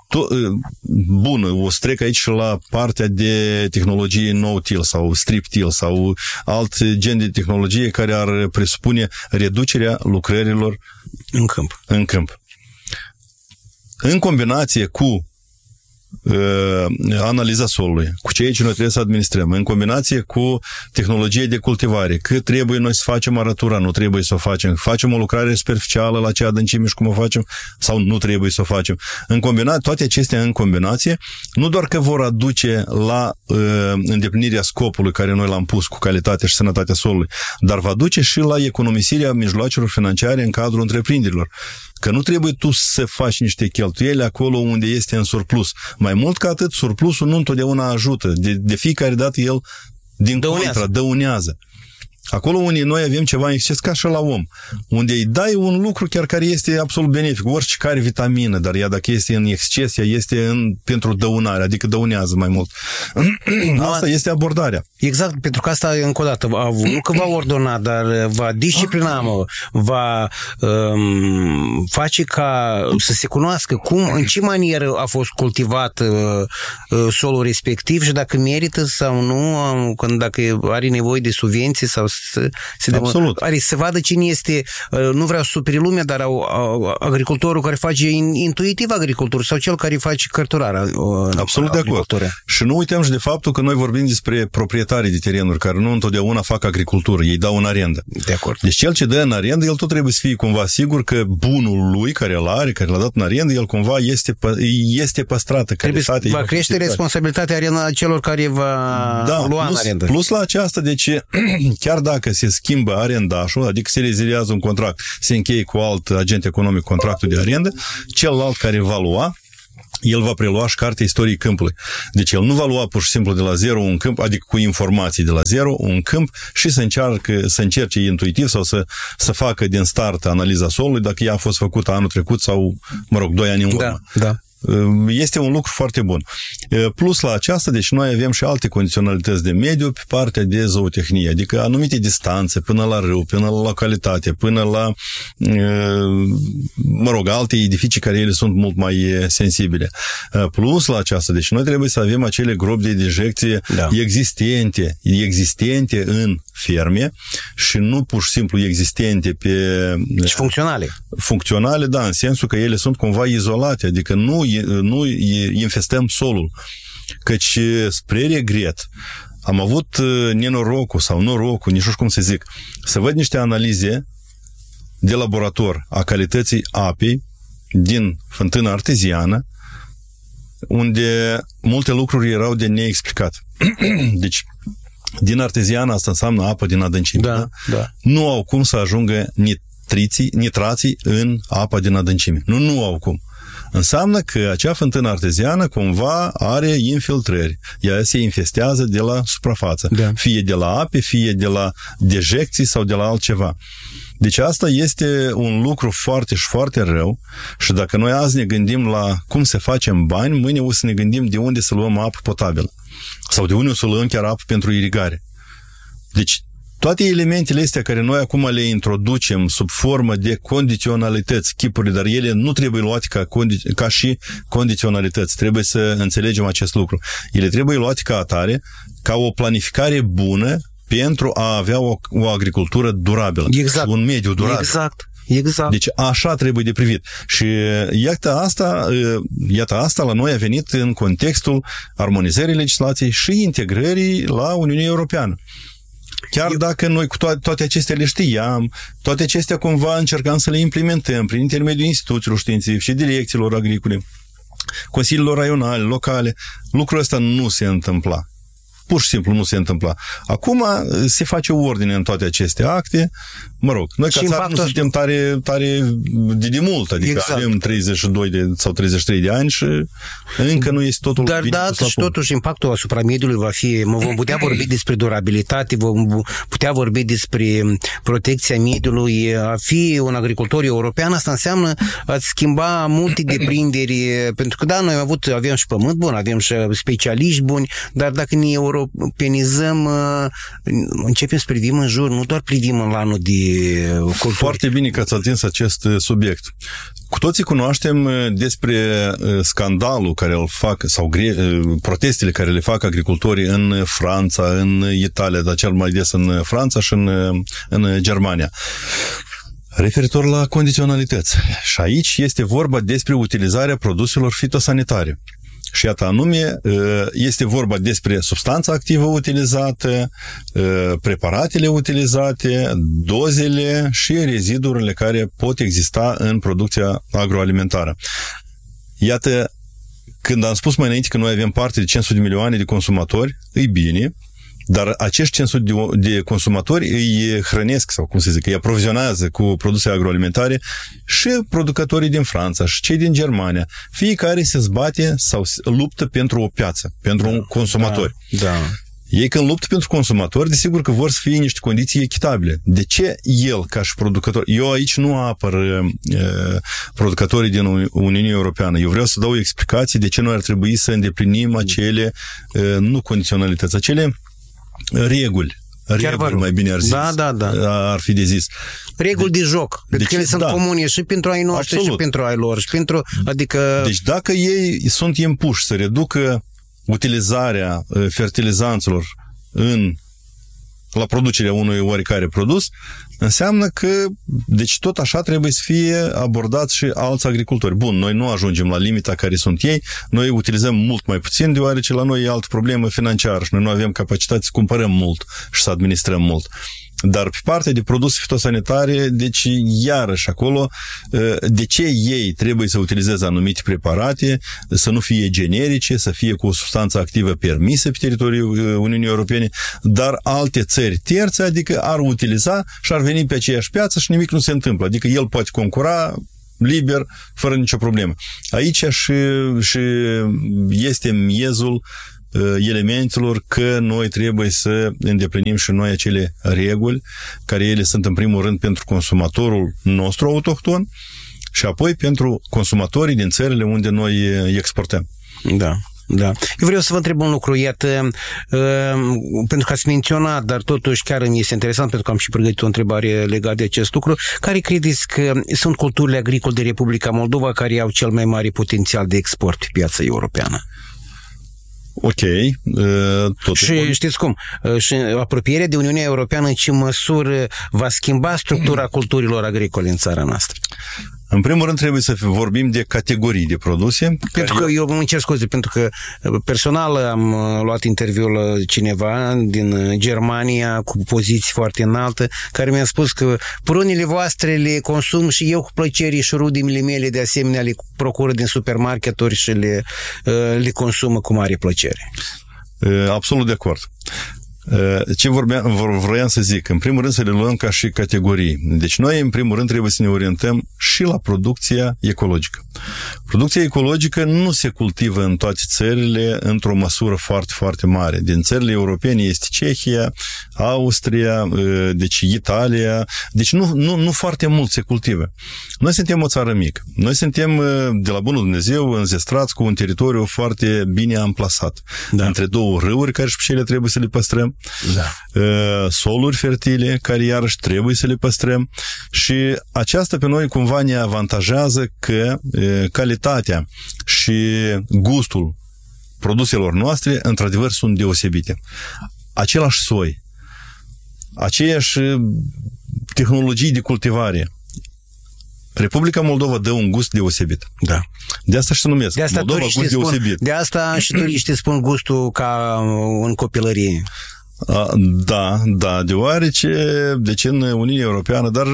bun, o să trec aici la partea de tehnologie no-till sau strip-till sau alt gen de tehnologie care ar presupune reducerea lucrărilor în câmp. În combinație cu analiza solului, cu ceea ce noi trebuie să administrăm, în combinație cu tehnologie de cultivare, cât trebuie noi să facem arătura, nu trebuie să o facem o lucrare superficială la acea adâncime și cum o facem, sau nu trebuie să o facem. Toate acestea în combinație, nu doar că vor aduce la îndeplinirea scopului care noi l-am pus cu calitatea și sănătatea solului, dar va duce și la economisirea mijloacelor financiare în cadrul întreprinderilor. Că nu trebuie tu să faci niște cheltuieli acolo unde este în surplus. Mai mult ca atât, surplusul nu întotdeauna ajută. De fiecare dată el, din contra, dăunează. Acolo unde noi avem ceva în exces, ca și la om, unde îi dai un lucru chiar care este absolut benefic, orice care vitamină, dar ea dacă este în exces, ea este pentru dăunare, adică dăunează mai mult. Asta este abordarea. Exact, pentru că asta, încă o dată, nu că va ordona, dar va disciplina, va face ca să se cunoască în ce manieră a fost cultivat solul respectiv și dacă merită sau nu, dacă are nevoie de subvenții sau să vadă cine este, nu vreau să superi lumea, dar agricultorul care face intuitiv agricultură sau cel care face cărturarea. Absolut de acord. Și nu uităm și de faptul că noi vorbim despre proprietarii de terenuri care nu întotdeauna fac agricultură, ei dau în arendă. De acord. Deci cel ce dă în arendă, el tot trebuie să fie cumva sigur că bunul lui care îl are, care l-a dat în arendă, el cumva este păstrată. Va crește responsabilitatea celor care va lua în arendă. Plus la aceasta, deci chiar dacă se schimbă arendașul, adică se reziliază un contract, se încheie cu alt agent economic contractul de arendă, celălalt care va lua, el va prelua și cartea istoriei câmpului. Deci el nu va lua pur și simplu de la zero un câmp, adică cu informații de la zero un câmp și să încerce intuitiv sau să facă din start analiza solului dacă ea a fost făcută anul trecut sau, 2 ani în urmă. Da. Este un lucru foarte bun. Plus la aceasta, deci noi avem și alte condiționalități de mediu pe partea de zootehnie, adică anumite distanțe până la râu, până la localitate, până la alte edificii care ele sunt mult mai sensibile. Plus la aceasta, deci noi trebuie să avem acele gropi de dejecție existente în ferme și nu pur și simplu existente și funcționale. Funcționale, da, în sensul că ele sunt cumva izolate, adică nu infestăm solul. Căci, spre regret, am avut nenorocul sau norocul, nici nu știu cum să zic, să văd niște analize de laborator a calității apei din fântână arteziană, unde multe lucruri erau de neexplicat. Deci, din arteziană, asta înseamnă apă din adâncime. Da. Nu au cum să ajungă nitrații în apa din adâncime. Nu au cum. Înseamnă că acea fântână arteziană cumva are infiltrări. Ea se infestează de la suprafață. Fie de la ape, fie de la dejecții sau de la altceva. Deci asta este un lucru foarte și foarte rău și dacă noi azi ne gândim la cum să facem bani, mâine o să ne gândim de unde să luăm apă potabilă sau de unde o să luăm chiar apă pentru irigare. Deci toate elementele astea care noi acum le introducem sub formă de condiționalități, chipuri, dar ele nu trebuie luate ca și condiționalități. Trebuie să înțelegem acest lucru. Ele trebuie luate ca atare, ca o planificare bună pentru a avea o agricultură durabilă. Exact. Un mediu durabil. Exact. Deci așa trebuie de privit. Și iată asta la noi a venit în contextul armonizării legislației și integrării la Uniunea Europeană. Chiar dacă noi cu toate acestea le știam, toate acestea cumva încercam să le implementăm prin intermediul instituțiilor științifice și direcțiilor agricole, consiliilor raionale, locale, lucrul ăsta nu se întâmpla. Pur și simplu nu se întâmpla. Acum se face ordine în toate aceste acte. Noi ca țară nu suntem tare de mult, adică avem 32 sau 33 de ani și încă nu este totul bine pus la punct. Și totuși impactul asupra mediului va fi, vom putea vorbi despre durabilitate, vom putea vorbi despre protecția mediului, a fi un agricultor european, asta înseamnă a schimba multe deprinderi, pentru că da, noi avem și pământ bun, avem și specialiști buni, dar dacă ne europenizăm, începem să privim în jur, nu doar privim în lanul de culturi. Foarte bine că ați atins acest subiect. Cu toții cunoaștem despre scandalul care îl fac, sau protestele care le fac agricultorii în Franța, în Italia, dar cel mai des în Franța și în Germania. Referitor la condiționalități. Și aici este vorba despre utilizarea produselor fitosanitare. Și iată anume, este vorba despre substanța activă utilizată, preparatele utilizate, dozele și rezidurile care pot exista în producția agroalimentară. Iată, când am spus mai înainte că noi avem parte de 500 de milioane de consumatori, e bine, dar acești 500 de consumatori îi hrănesc, sau cum să zic, îi aprovizionează cu produse agroalimentare și producătorii din Franța și cei din Germania. Fiecare se zbate sau luptă pentru o piață, pentru un consumator. Da. Ei când luptă pentru consumatori, desigur că vor să fie niște condiții echitabile. De ce el, ca și producător, eu aici nu apăr producătorii din Uniunea Europeană, eu vreau să dau explicații de ce noi ar trebui să îndeplinim acele, nu condiționalități, acele reguli, mai bine ar zis, ar fi de zis. Reguli de joc. Deci ele sunt comune și pentru ai noștri, absolut, și pentru ai lor. Și pentru, adică... Deci dacă ei sunt impuși să reducă utilizarea fertilizanților la producerea unui oricare produs, înseamnă că, deci tot așa trebuie să fie abordați și alți agricultori. Bun, noi nu ajungem la limita care sunt ei, noi utilizăm mult mai puțin, deoarece la noi e altă problemă financiară și noi nu avem capacitate să cumpărăm mult și să administrăm mult. Dar pe partea de produse fitosanitare, deci iarăși acolo, de ce ei trebuie să utilizeze anumite preparate, să nu fie generice, să fie cu o substanță activă permisă pe teritoriul Uniunii Europene, dar alte țări terțe, adică ar utiliza și ar veni pe aceeași piață și nimic nu se întâmplă. Adică el poate concura liber, fără nicio problemă. Aici și este miezul elementelor că noi trebuie să îndeplinim și noi acele reguli care ele sunt în primul rând pentru consumatorul nostru autohton și apoi pentru consumatorii din țările unde noi exportăm. Da. Da. Eu vreau să vă întreb un lucru, iată, pentru că ați menționat, dar totuși chiar îmi este interesant, pentru că am și pregătit o întrebare legată de acest lucru. Care credeți că sunt culturile agricole de Republica Moldova care au cel mai mare potențial de export pe piața europeană? Ok. Și știți cum? Și apropierea de Uniunea Europeană în ce măsură va schimba structura culturilor agricole în țara noastră? În primul rând trebuie să vorbim de categorii de produse. Pentru că eu îmi cer scuze, pentru că personal am luat interviul cineva din Germania cu poziții foarte înalte, care mi-a spus că prunile voastre le consum și eu cu plăcere și rudimile mele de asemenea le procură din supermarketuri și le consumă cu mare plăcere. Absolut de acord. Ce vroiam să zic? În primul rând să le luăm ca și categorii. Deci noi, în primul rând, trebuie să ne orientăm și la producția ecologică. Producția ecologică nu se cultivă în toate țările într-o măsură foarte, foarte mare. Din țările europene este Cehia, Austria, deci Italia, deci nu foarte mult se cultivă. Noi suntem o țară mică. Noi suntem, de la bunul Dumnezeu, înzestrați cu un teritoriu foarte bine amplasat. Da. Între două râuri care și pe cele trebuie să le păstrăm. Da. Soluri fertile care iarăși trebuie să le păstrăm și aceasta pe noi cumva ne avantajează că calitatea și gustul produselor noastre într-adevăr sunt deosebite. Același soi, aceeași tehnologii de cultivare. Republica Moldova dă un gust deosebit. Da. De asta și se numesc. De asta Moldova gust deosebit. De asta și turiștii spun gustul ca în copilărie. Da, deoarece deci în Uniunea Europeană, dar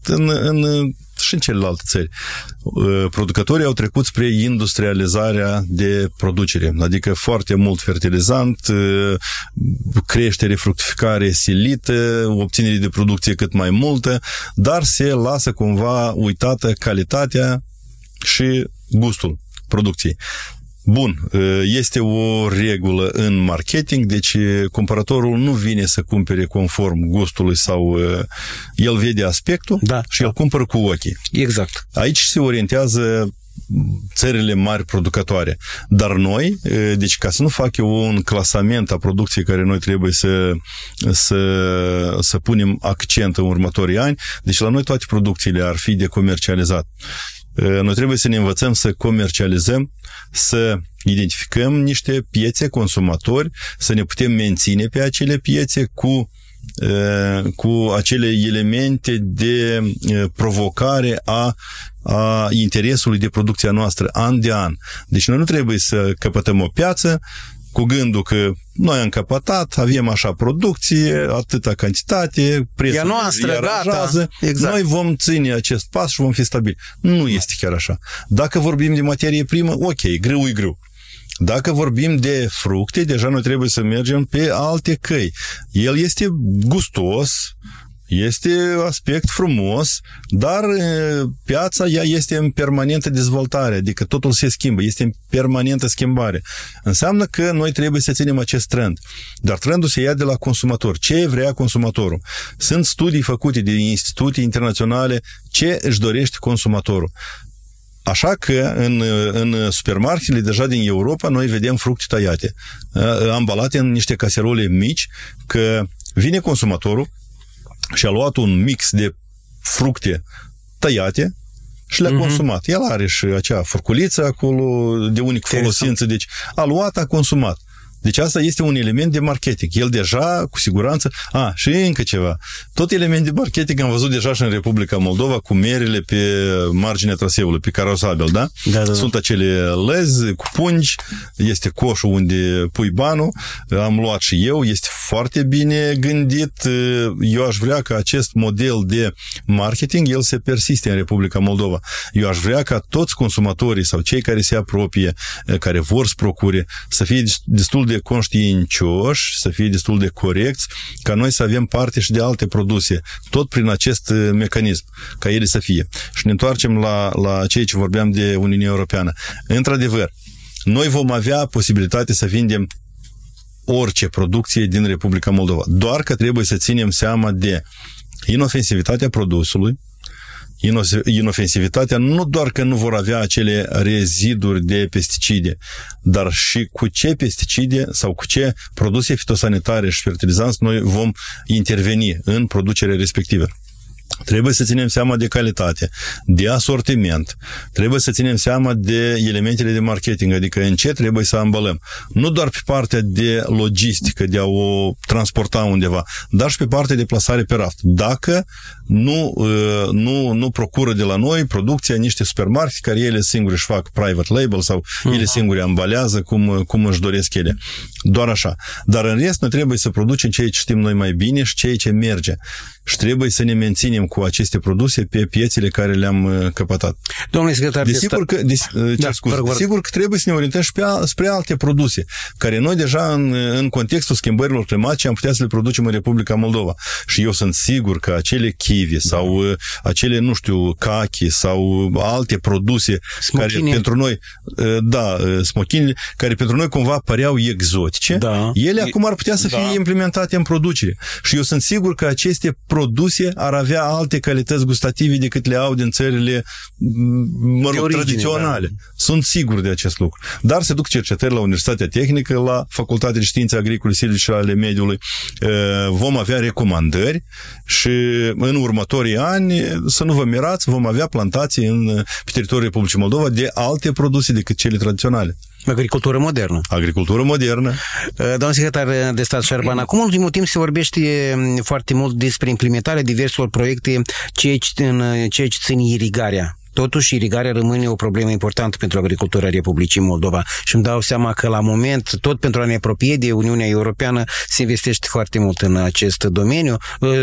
și în celelalte țări, producătorii au trecut spre industrializarea de producere, adică foarte mult fertilizant, creștere, fructificare silită, obținere de producție cât mai multă, dar se lasă cumva uitată calitatea și gustul producției. Bun, este o regulă în marketing, deci cumpărătorul nu vine să cumpere conform gustului sau el vede aspectul și el cumpără cu ochii. Exact. Aici se orientează țările mari producătoare. Dar noi, deci ca să nu fac eu un clasament a producției care noi trebuie să punem accent în următorii ani, deci la noi toate producțiile ar fi de comercializat. Noi trebuie să ne învățăm să comercializăm, să identificăm niște piețe consumatori, să ne putem menține pe acele piețe cu acele elemente de provocare a interesului de producția noastră an de an. Deci noi nu trebuie să căpătăm o piață cu gândul că noi am căpătat, avem așa producție, atâta cantitate, prețul noastră, gata. Exact. Noi vom ține acest pas și vom fi stabili. Nu este chiar așa. Dacă vorbim de materie primă, ok, grâu e grâu. Dacă vorbim de fructe, deja noi trebuie să mergem pe alte căi. El este gustos, Este aspect frumos, dar piața ea este în permanentă dezvoltare, adică totul se schimbă, este în permanentă schimbare. Înseamnă că noi trebuie să ținem acest trend. Dar trendul se ia de la consumator. Ce vrea consumatorul? Sunt studii făcute de instituții internaționale ce își dorește consumatorul. Așa că în supermarketele deja din Europa noi vedem fructe tăiate, ambalate în niște caserole mici, că vine consumatorul și a luat un mix de fructe tăiate și le-a consumat. El are și acea furculiță acolo de unică folosință, deci a luat, a consumat. Deci asta este un element de marketing. El deja, cu siguranță... și încă ceva. Tot element de marketing am văzut deja și în Republica Moldova cu merele pe marginea traseului, pe carosabil, da? Da. Sunt acele lezi cu pungi, este coșul unde pui banul, am luat și eu, este foarte bine gândit. Eu aș vrea ca acest model de marketing, el să persiste în Republica Moldova. Eu aș vrea ca toți consumatorii sau cei care se apropie, care vor să procure, să fie destul de conștiincioși, să fie destul de corecți, ca noi să avem parte și de alte produse, tot prin acest mecanism, ca ele să fie. Și ne întoarcem la ceea ce vorbeam de Uniunea Europeană. Într-adevăr, noi vom avea posibilitate să vindem orice producție din Republica Moldova, doar că trebuie să ținem seama de inofensivitatea produsului. Inofensivitatea nu doar că nu vor avea acele reziduri de pesticide, dar și cu ce pesticide sau cu ce produse fitosanitare și fertilizanți noi vom interveni în producerea respectivă. Trebuie să ținem seama de calitate, de asortiment, trebuie să ținem seama de elementele de marketing, adică în ce trebuie să ambalăm. Nu doar pe partea de logistică, de a o transporta undeva, dar și pe partea de plasare pe raft. Dacă nu procură de la noi producția niște supermarkete care ele singuri își fac private label sau ele singuri ambalează cum își doresc ele. Doar așa. Dar în rest noi trebuie să producem ceea ce știm noi mai bine și ceea ce merge. Și trebuie să ne menținem cu aceste produse pe piețele care le-am căpătat. Domnule secretar Desigur că trebuie să ne orientăm și spre alte produse, care noi deja în contextul schimbărilor climatice am putea să le producem în Republica Moldova. Și eu sunt sigur că acele kiwi sau acele, nu știu, cachi sau alte produse care pentru noi, smochinile, care pentru noi cumva păreau exotice, ele acum ar putea să fie implementate în producere. Și eu sunt sigur că aceste produse ar avea alte calități gustative decât le au din țările tradiționale. Sunt sigur de acest lucru. Dar se duc cercetări la Universitatea Tehnică, la Facultatea de Științe Agricole, Silvice și ale Mediului. Vom avea recomandări și în următorii ani, să nu vă mirați, vom avea plantații pe teritoriul Republicii Moldova de alte produse decât cele tradiționale. Agricultură modernă. Agricultură modernă. Domnul secretar de stat Șerban, acum în ultimul timp se vorbește foarte mult despre implementarea diverselor proiecte ceea ce ține irigarea. Totuși, irigarea rămâne o problemă importantă pentru agricultura Republicii Moldova și îmi dau seama că la moment, tot pentru a ne apropie de Uniunea Europeană, se investește foarte mult în acest domeniu.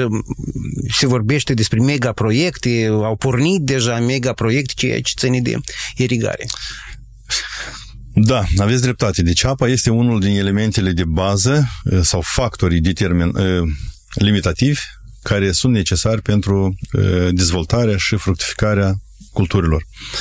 Se vorbește despre megaproiecte, au pornit deja megaproiecte, ceea ce ține de irigare. Da, aveți dreptate. Deci apa este unul din elementele de bază sau factorii limitativi care sunt necesari pentru dezvoltarea și fructificarea culturilor.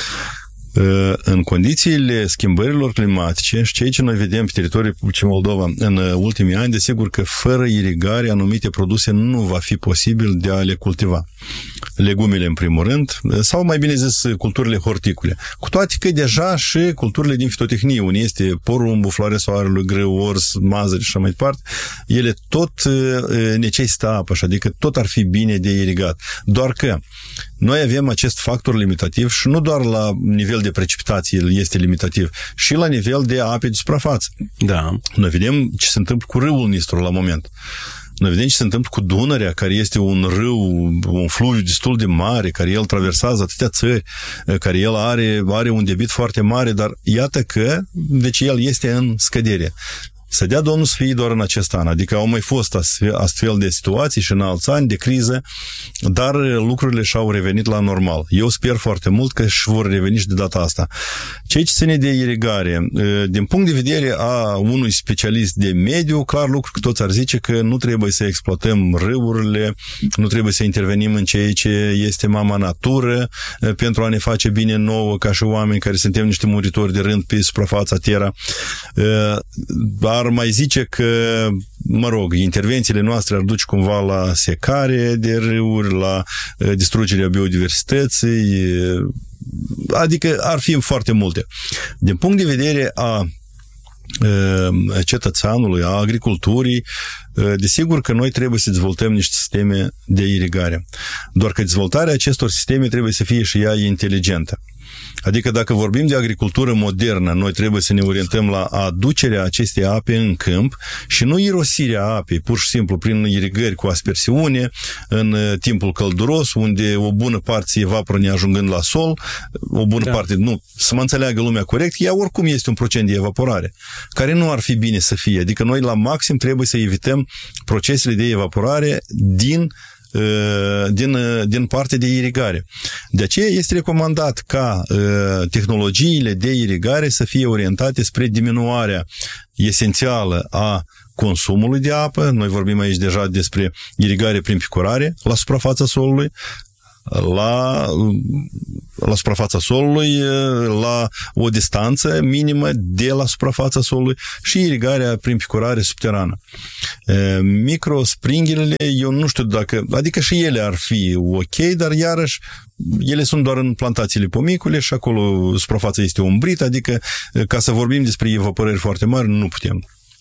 În condițiile schimbărilor climatice și ceea ce noi vedem pe teritoriul Republicii Moldova în ultimii ani, desigur că fără irigare anumite produse nu va fi posibil de a le cultiva. Legumele în primul rând, sau mai bine zis culturile horticole. Cu toate că deja și culturile din fitotehnie, unde este porumbul, floarea soarelui, grâu, ors, mazăre și așa mai departe, ele tot necesită apă, adică tot ar fi bine de irigat. Doar că noi avem acest factor limitativ și nu doar la nivel de precipitație este limitativ, și la nivel de ape de suprafață. Da. Noi vedem ce se întâmplă cu râul Nistru la moment. Noi vedem ce se întâmplă cu Dunărea, care este un râu, un fluviu destul de mare, care el traversează atâtea țări, care el are un debit foarte mare, dar iată că, deci el este în scădere. Să dea Domnul să fie doar în acest an. Adică au mai fost astfel de situații și în alți ani de criză, dar lucrurile și-au revenit la normal. Eu sper foarte mult că și vor reveni și de data asta. Ceea ce ține de irigare, din punct de vedere a unui specialist de mediu, clar lucru că toți ar zice că nu trebuie să exploatăm râurile, nu trebuie să intervenim în ceea ce este mama natură pentru a ne face bine nouă ca și oameni care suntem niște muritori de rând pe suprafața Terra. Ar mai zice că, mă rog, intervențiile noastre ar duce cumva la secare de râuri, la distrugerea biodiversității, adică ar fi foarte multe. Din punct de vedere a cetățeanului, a agriculturii, desigur că noi trebuie să dezvoltăm niște sisteme de irigare. Doar că dezvoltarea acestor sisteme trebuie să fie și ea inteligentă. Adică dacă vorbim de agricultură modernă, noi trebuie să ne orientăm la aducerea acestei ape în câmp și nu irosirea apei, pur și simplu prin irigări cu aspersiune în timpul călduros, unde o bună parte se evaporă neajungând la sol, o bună parte, nu, să mă înțeleagă lumea corect, ea oricum este un procent de evaporare, care nu ar fi bine să fie. Adică noi la maxim trebuie să evităm procesele de evaporare din partea de irigare. De aceea este recomandat ca tehnologiile de irigare să fie orientate spre diminuarea esențială a consumului de apă. Noi vorbim aici deja despre irigare prin picurare la suprafața solului, la suprafața solului, la o distanță minimă de la suprafața solului și irigarea prin picurare subterană. Microspringhelele, eu nu știu dacă, adică și ele ar fi ok, dar iarăși ele sunt doar în plantațiile pomicule și acolo suprafața este umbrită, adică ca să vorbim despre evaporări foarte mari, nu putem.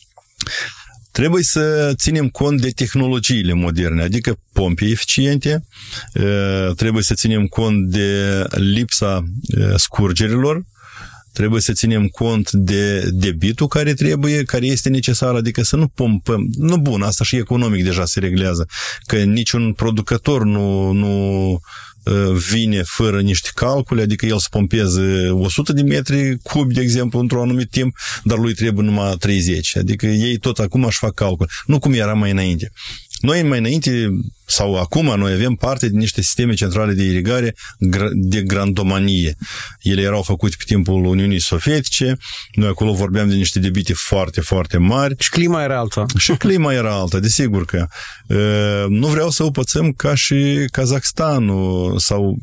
Trebuie să ținem cont de tehnologiile moderne, adică pompe eficiente, trebuie să ținem cont de lipsa scurgerilor, trebuie să ținem cont de debitul care este necesar, adică să nu pompăm. Nu, bun, asta și economic deja se reglează, că niciun producător nu vine fără niște calcule, adică el să pompeze 100 de metri cubi, de exemplu, într-un anumit timp, dar lui trebuie numai 30. Adică ei tot acum își fac calcul. Nu cum era mai înainte. Noi mai înainte, sau acum, noi avem parte din niște sisteme centrale de irigare de grandomanie. Ele erau făcute pe timpul Uniunii Sovietice, noi acolo vorbeam de niște debite foarte, foarte mari. Și clima era alta. Și clima era alta, desigur că. Nu vreau să o pățăm ca și Kazakhstanul,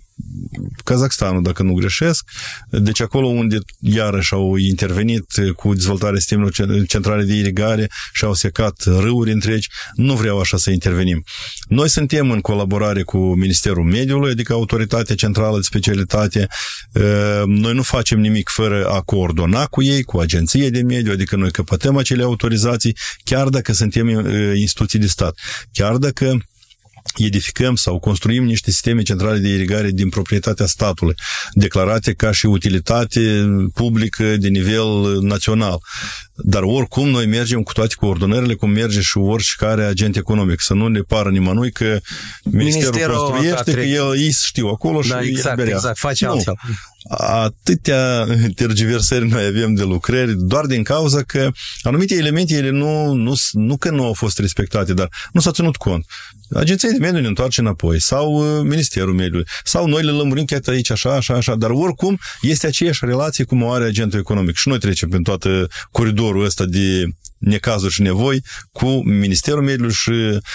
dacă nu greșesc. Deci acolo unde iarăși au intervenit cu dezvoltarea sistemelor centrale de irigare și au secat râuri întregi, nu vreau așa să intervenim. Noi suntem în colaborare cu Ministerul Mediului, adică Autoritatea Centrală de Specialitate. Noi nu facem nimic fără a coordona cu ei, cu Agenția de Mediu, adică noi căpătăm acele autorizații, chiar dacă suntem instituții de stat, chiar dacă edificăm sau construim niște sisteme centrale de irigare din proprietatea statului, declarate ca și utilitate publică de nivel național. Dar oricum noi mergem cu toate coordonările, cum merge și oricare agent economic. Să nu ne pară nimănui că Ministerul construiește, că ei știu acolo și exact, face altfel. Atâtea tergiversări noi avem de lucrări, doar din cauza că anumite elemente, ele nu că nu au fost respectate, dar nu s-a ținut cont. Agenția de Mediu ne întoarce înapoi, sau Ministerul Mediului, sau noi le lămurim chiar aici așa, dar oricum este aceeași relație cum o are agentul economic. Și noi trecem prin toată coridorul ăsta de necazuri și nevoi cu Ministerul Mediului și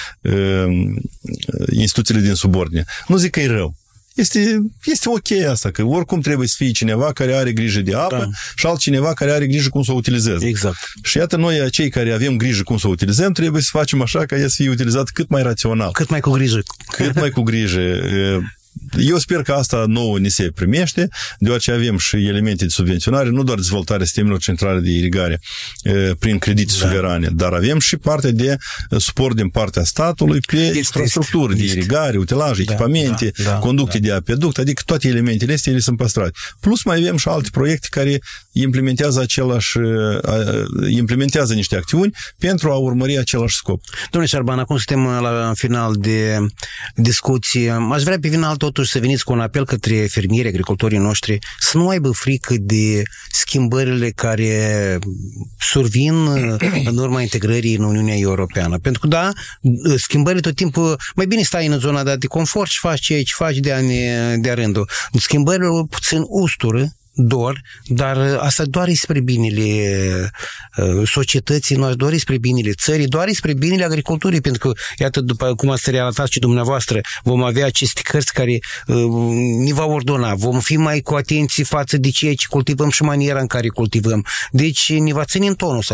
instituțiile din subordine. Nu zic că e rău. Este ok asta, că oricum trebuie să fie cineva care are grijă de apă și altcineva care are grijă cum să o utilizeze. Exact. Și iată, noi, cei care avem grijă cum să o utilizăm, trebuie să facem așa ca ea să fie utilizat cât mai rațional. Cât mai cu grijă. Cât mai cu grijă. Eu sper că asta nouă ni se primește, deoarece avem și elemente de subvenționare, nu doar dezvoltarea sistemelor centrale de irigare prin credite suverane, dar avem și partea de suport din partea statului pe infrastructuri de irigare, utilaje, echipamente, conducte de apeduct, adică toate elementele astea ele sunt păstrate. Plus mai avem și alte proiecte care implementează niște acțiuni pentru a urmări același scop. Domnule Șerban, acum suntem la final de discuție. Aș vrea pe final totuși să veniți cu un apel către fermieri, agricultorii noștri, să nu aibă frică de schimbările care survin în urma integrării în Uniunea Europeană. Pentru că, da, schimbările tot timpul, mai bine stai în zona de confort și faci ceea ce faci de ani de rândul. Schimbările puțin ustură, dor, dar asta doar spre binele societății noastre, doar spre binele țării, doar spre binele agriculturii, pentru că, iată, după cum ați relatat și dumneavoastră, vom avea aceste cărți care ne va ordona, vom fi mai cu atenție față de ceea ce cultivăm și maniera în care cultivăm. Deci ne va ține în tonus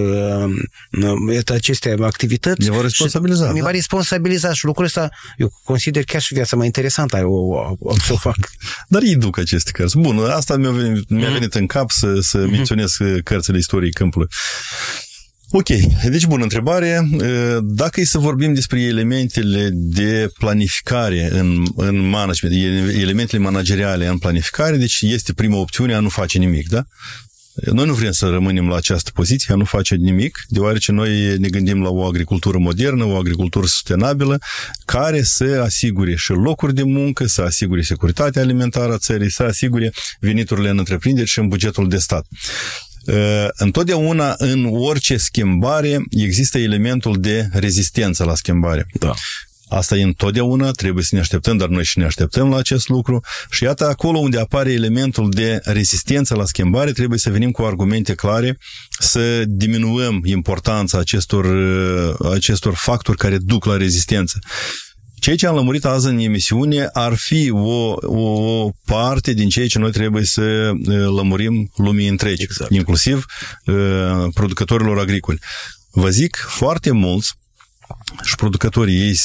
aceste activități. Ne va responsabiliza. Ne va responsabiliza și lucrul ăsta, eu consider chiar și viața mai interesantă să o fac. Dar ei duc aceste cărți. Bun, asta mi-a venit în cap să menționez cărțile istoriei câmpului. Ok, deci bună întrebare. Dacă e să vorbim despre elementele de planificare în management, elementele manageriale în planificare, deci este prima opțiune a nu face nimic, da? Noi nu vrem să rămânem la această poziție, a nu face nimic, deoarece noi ne gândim la o agricultură modernă, o agricultură sustenabilă, care să asigure și locuri de muncă, să asigure securitatea alimentară a țării, să asigure veniturile în întreprinderi și în bugetul de stat. Întotdeauna, în orice schimbare, există elementul de rezistență la schimbare. Da. Asta e întotdeauna, trebuie să ne așteptăm, dar noi și ne așteptăm la acest lucru. Și iată, acolo unde apare elementul de rezistență la schimbare, trebuie să venim cu argumente clare, să diminuăm importanța acestor factori care duc la rezistență. Ceea ce am lămurit azi în emisiune ar fi o parte din ceea ce noi trebuie să lămurim lumii întregi, exact. Inclusiv producătorilor agricoli. Vă zic, foarte mulți și producătorii ei